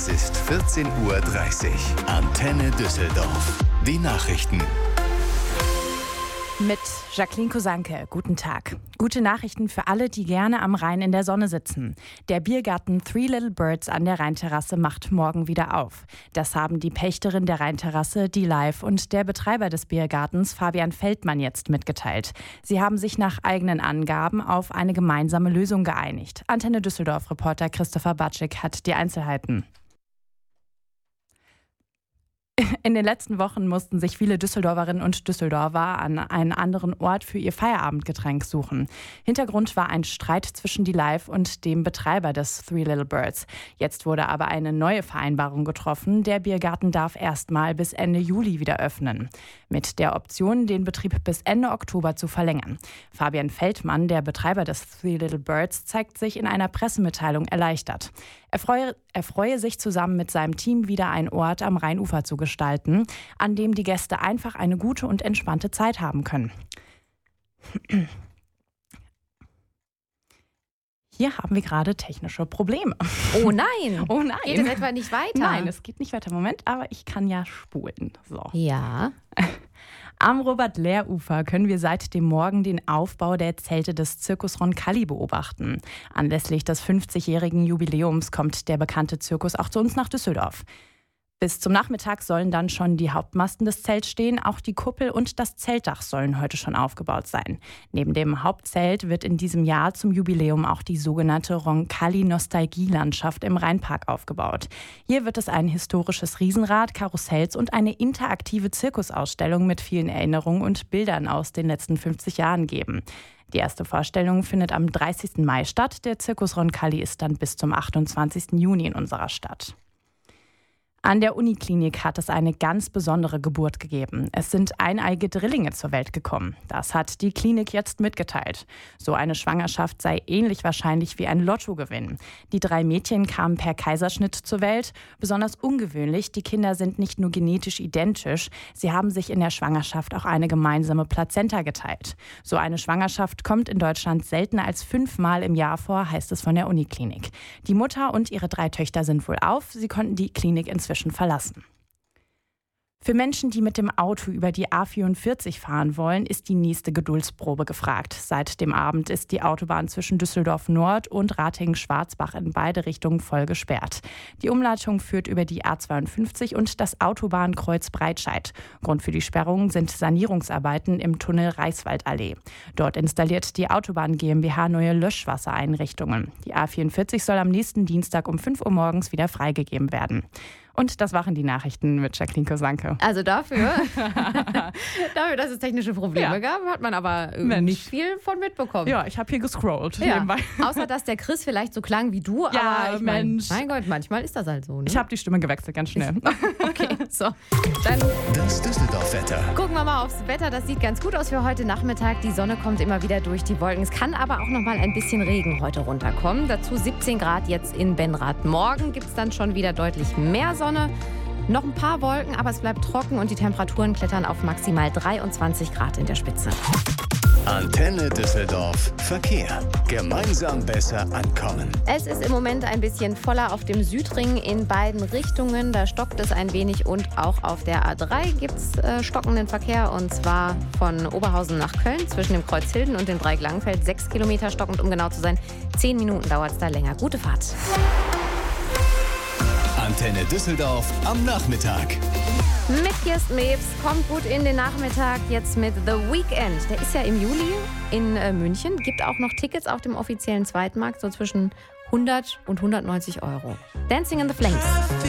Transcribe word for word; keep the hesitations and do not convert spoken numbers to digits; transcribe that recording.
Es ist vierzehn Uhr dreißig. Antenne Düsseldorf. Die Nachrichten. Mit Jacqueline Kosanke. Guten Tag. Gute Nachrichten für alle, die gerne am Rhein in der Sonne sitzen. Der Biergarten Three Little Birds an der Rheinterrasse macht morgen wieder auf. Das haben die Pächterin der Rheinterrasse, die Live, und der Betreiber des Biergartens, Fabian Feldmann, jetzt mitgeteilt. Sie haben sich nach eigenen Angaben auf eine gemeinsame Lösung geeinigt. Antenne Düsseldorf-Reporter Christopher Batschik hat die Einzelheiten. In den letzten Wochen mussten sich viele Düsseldorferinnen und Düsseldorfer an einen anderen Ort für ihr Feierabendgetränk suchen. Hintergrund war ein Streit zwischen die Live und dem Betreiber des Three Little Birds. Jetzt wurde aber eine neue Vereinbarung getroffen. Der Biergarten darf erstmal bis Ende Juli wieder öffnen. Mit der Option, den Betrieb bis Ende Oktober zu verlängern. Fabian Feldmann, der Betreiber des Three Little Birds, zeigt sich in einer Pressemitteilung erleichtert. Er freue, er freue sich, zusammen mit seinem Team wieder einen Ort am Rheinufer zu gestalten, an dem die Gäste einfach eine gute und entspannte Zeit haben können. Hier haben wir gerade technische Probleme. Oh nein! Oh nein! Geht es etwa nicht weiter? Nein, es geht nicht weiter. Moment, aber ich kann ja spulen. So. Ja. Am Robert-Lehr-Ufer können wir seit dem Morgen den Aufbau der Zelte des Circus Roncalli beobachten. Anlässlich des fünfzigjährigen Jubiläums kommt der bekannte Zirkus auch zu uns nach Düsseldorf. Bis zum Nachmittag sollen dann schon die Hauptmasten des Zelts stehen. Auch die Kuppel und das Zeltdach sollen heute schon aufgebaut sein. Neben dem Hauptzelt wird in diesem Jahr zum Jubiläum auch die sogenannte Roncalli-Nostalgie-Landschaft im Rheinpark aufgebaut. Hier wird es ein historisches Riesenrad, Karussells und eine interaktive Zirkusausstellung mit vielen Erinnerungen und Bildern aus den letzten fünfzig Jahren geben. Die erste Vorstellung findet am dreißigsten Mai statt. Der Circus Roncalli ist dann bis zum achtundzwanzigsten Juni in unserer Stadt. An der Uniklinik hat es eine ganz besondere Geburt gegeben. Es sind eineige Drillinge zur Welt gekommen. Das hat die Klinik jetzt mitgeteilt. So eine Schwangerschaft sei ähnlich wahrscheinlich wie ein Lottogewinn. Die drei Mädchen kamen per Kaiserschnitt zur Welt. Besonders ungewöhnlich, die Kinder sind nicht nur genetisch identisch, sie haben sich in der Schwangerschaft auch eine gemeinsame Plazenta geteilt. So eine Schwangerschaft kommt in Deutschland seltener als fünfmal im Jahr vor, heißt es von der Uniklinik. Die Mutter und ihre drei Töchter sind wohlauf. Sie konnten die Klinik inzwischen verlassen. Für Menschen, die mit dem Auto über die A vierundvierzig fahren wollen, ist die nächste Geduldsprobe gefragt. Seit dem Abend ist die Autobahn zwischen Düsseldorf Nord und Ratingen-Schwarzbach in beide Richtungen voll gesperrt. Die Umleitung führt über die A zweiundfünfzig und das Autobahnkreuz Breitscheid. Grund für die Sperrung sind Sanierungsarbeiten im Tunnel Reichswaldallee. Dort installiert die Autobahn GmbH neue Löschwassereinrichtungen. Die A vierundvierzig soll am nächsten Dienstag um fünf Uhr morgens wieder freigegeben werden. Und das waren die Nachrichten mit Jacqueline Kosanke. Also dafür, dafür, dass es technische Probleme ja. gab, hat man aber Mensch. nicht viel von mitbekommen. Ja, ich habe hier gescrollt. Ja. Nebenbei. Außer, dass der Chris vielleicht so klang wie du. Ja, aber ich Mensch. Mein, mein Gott, manchmal ist das halt so. Ne? Ich habe die Stimme gewechselt, ganz schnell. Okay, so. Dann das Düsseldorf-Wetter. Gucken wir mal aufs Wetter. Das sieht ganz gut aus für heute Nachmittag. Die Sonne kommt immer wieder durch die Wolken. Es kann aber auch noch mal ein bisschen Regen heute runterkommen. Dazu siebzehn Grad jetzt in Benrath. Morgen gibt es dann schon wieder deutlich mehr Sonne. Sonne. Noch ein paar Wolken, aber es bleibt trocken und die Temperaturen klettern auf maximal dreiundzwanzig Grad in der Spitze. Antenne Düsseldorf Verkehr. Gemeinsam besser ankommen. Es ist im Moment ein bisschen voller auf dem Südring in beiden Richtungen. Da stockt es ein wenig und auch auf der A drei gibt es äh, stockenden Verkehr. Und zwar von Oberhausen nach Köln zwischen dem Kreuz Hilden und dem Dreieck Langenfeld. Sechs Kilometer stockend, um genau zu sein. Zehn Minuten dauert es da länger. Gute Fahrt. Antenne Düsseldorf am Nachmittag. Mit Kirsten Mebs kommt gut in den Nachmittag jetzt mit The Weekend. Der ist ja im Juli in äh, München. Gibt auch noch Tickets auf dem offiziellen Zweitmarkt, so zwischen hundert und hundertneunzig Euro. Dancing in the Flames.